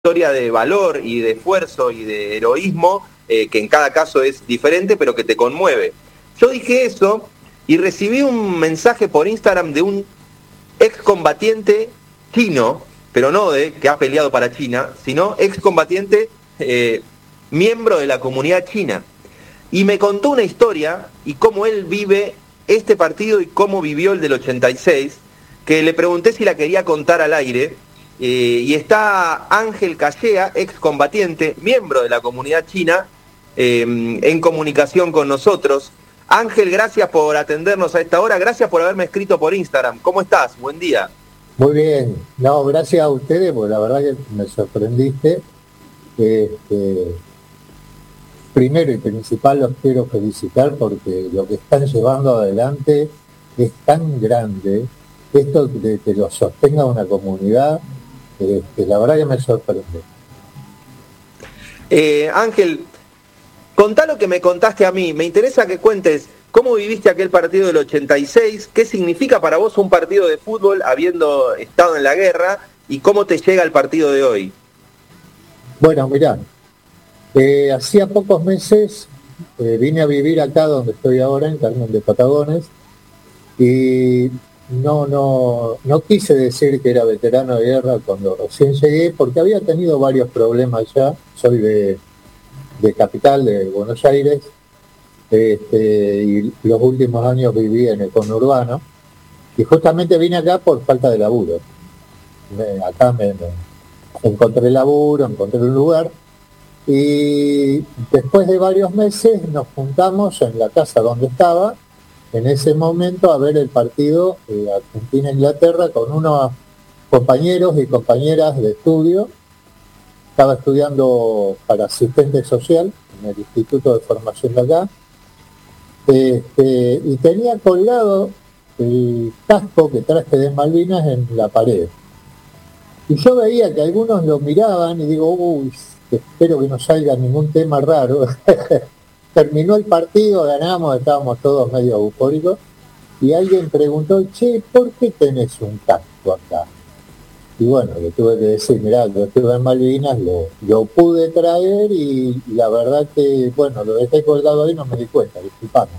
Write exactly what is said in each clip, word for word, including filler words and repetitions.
historia de valor y de esfuerzo y de heroísmo, eh, que en cada caso es diferente, pero que te conmueve. Yo dije eso y recibí un mensaje por Instagram de un excombatiente chino, pero no de que ha peleado para China, sino excombatiente eh, miembro de la comunidad china. Y me contó una historia y cómo él vive este partido y cómo vivió el del ochenta y seis, que le pregunté si la quería contar al aire. Eh, y está Ángel Callea, excombatiente, miembro de la comunidad china, eh, en comunicación con nosotros. Ángel, gracias por atendernos a esta hora, gracias por haberme escrito por Instagram. ¿Cómo estás? Buen día. Muy bien, no, gracias a ustedes, porque la verdad que me sorprendiste. Este, primero y principal los quiero felicitar porque lo que están llevando adelante es tan grande, esto de que lo sostenga una comunidad, eh, que la verdad que me sorprende. Eh, Ángel, contá lo que me contaste a mí, me interesa que cuentes cómo viviste aquel partido del ochenta y seis, qué significa para vos un partido de fútbol habiendo estado en la guerra y cómo te llega el partido de hoy. Bueno, mirá, eh, hacía pocos meses eh, vine a vivir acá donde estoy ahora, en Carmen de Patagones, y no, no, no quise decir que era veterano de guerra cuando recién llegué, porque había tenido varios problemas ya. Soy de, de capital, de Buenos Aires, este, y los últimos años viví en el conurbano, y justamente vine acá por falta de laburo. Me, acá me, me encontré laburo, encontré un lugar, y después de varios meses nos juntamos en la casa donde estaba, en ese momento, a ver el partido eh, Argentina-Inglaterra con unos compañeros y compañeras de estudio. Estaba estudiando para asistente social en el Instituto de Formación de acá, este, y tenía colgado el casco que traje de Malvinas en la pared. Y yo veía que algunos lo miraban y digo, uy, espero que no salga ningún tema raro. Terminó el partido, ganamos, estábamos todos medio eufóricos, y alguien preguntó, che, ¿por qué tenés un casco acá? Y bueno, le tuve que decir, mirá, yo estuve en Malvinas, lo, lo pude traer y, y la verdad que, bueno, lo dejé colgado ahí, no me di cuenta, disculpame.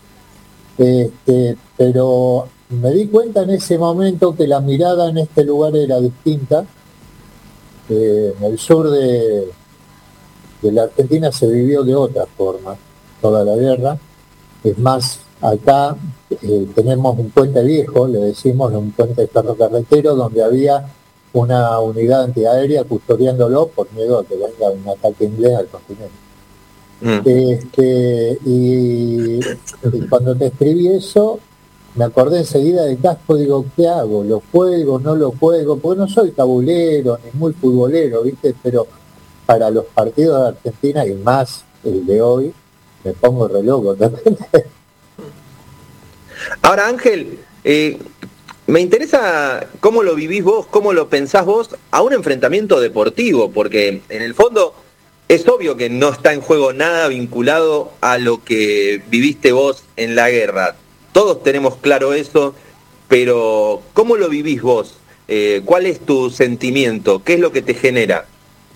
Este, pero me di cuenta en ese momento que la mirada en este lugar era distinta. Eh, en el sur de... de la Argentina se vivió de otra forma toda la guerra. Es más, acá eh, tenemos un puente viejo, le decimos un puente ferrocarretero, donde había una unidad antiaérea custodiándolo por miedo a que venga un ataque inglés al continente. Mm. Este, y, y cuando te escribí eso, me acordé enseguida del casco, digo, ¿qué hago? ¿Lo juego? ¿No lo juego? Porque no soy tabulero, ni muy futbolero, ¿viste? Pero para los partidos de Argentina, y más el de hoy, me pongo re loco también. Ahora, Ángel, eh, me interesa cómo lo vivís vos, cómo lo pensás vos a un enfrentamiento deportivo, porque en el fondo es obvio que no está en juego nada vinculado a lo que viviste vos en la guerra. Todos tenemos claro eso, pero ¿cómo lo vivís vos? Eh, ¿Cuál es tu sentimiento? ¿Qué es lo que te genera?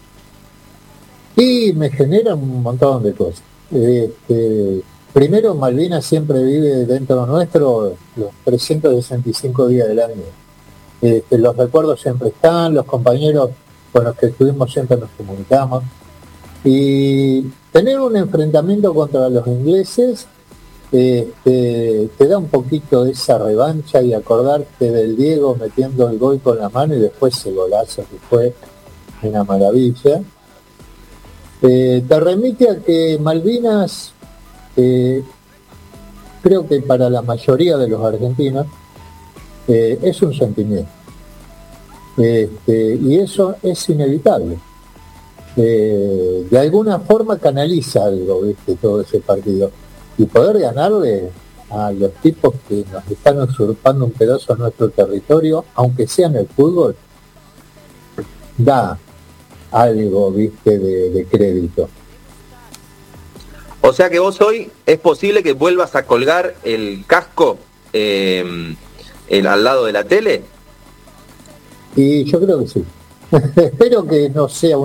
Y me genera un montón de cosas. Este, primero, Malvinas siempre vive dentro nuestro los trescientos sesenta y cinco días del año. Este, los recuerdos siempre están, los compañeros con los que estuvimos siempre nos comunicamos. Y tener un enfrentamiento contra los ingleses este, te da un poquito de esa revancha y acordarte del Diego metiendo el gol con la mano y después ese golazo que fue una maravilla. Eh, te remite a que Malvinas, eh, creo que para la mayoría de los argentinos, eh, es un sentimiento. Este, y eso es inevitable. Eh, de alguna forma canaliza algo, ¿viste? Todo ese partido. Y poder ganarle a los tipos que nos están usurpando un pedazo de nuestro territorio, aunque sea en el fútbol, da algo, viste, de, de crédito. O sea que vos hoy es posible que vuelvas a colgar el casco eh, el, al lado de la tele. Y yo creo que sí. Espero que no sea